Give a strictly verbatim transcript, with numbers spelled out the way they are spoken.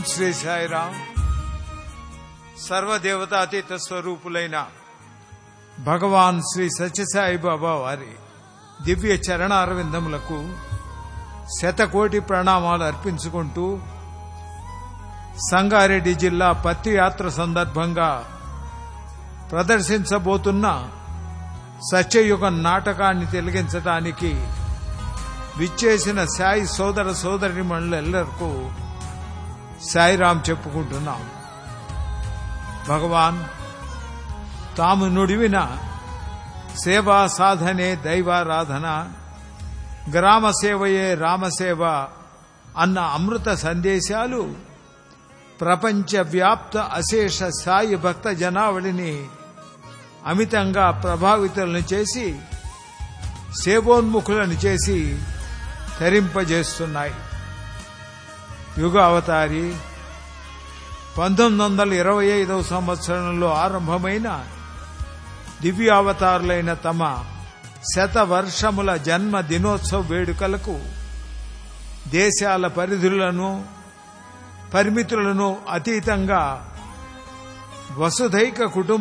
శ్రీ సాయిరాం. సర్వదేవతాతీత స్వరూపులైన భగవాన్ శ్రీ సత్యసాయి బాబా వారి దివ్య చరణారవిందములకు శతకోటి ప్రణామాలు అర్పించుకుంటూ సంగారెడ్డి జిల్లా పత్తి యాత్ర సందర్భంగా ప్రదర్శించబోతున్న సత్యయుగం నాటకాన్ని తిలకించడానికి విచ్చేసిన సాయి సోదర సోదరిమణులెల్లరికూ సాయిరాం చెప్పుకుంటున్నాం. భగవాన్ తాము నుడివిన సేవా సాధనే దైవారాధన, గ్రామ సేవయే రామసేవ అన్న అమృత సందేశాలు ప్రపంచవ్యాప్త అశేష సాయి భక్త జనావళిని అమితంగా ప్రభావితులను చేసి సేవోన్ముఖులను చేసి తరింపజేస్తున్నాయి. యుగ అవతారి పంతొమ్మిది వందల ఇరవై ఐదవ సంవత్సరంలో ఆరంభమైన దివ్యావతారులైన తమ శత వర్షముల జన్మ దినోత్సవ వేడుకలకు దేశాల పరిధులను పరిమితులను అతీతంగా వసుధైక కుటుంబ